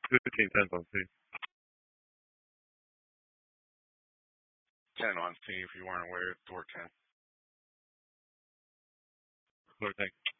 15-10 on C. 10 on C if you weren't aware. Door 10. Clear, thanks.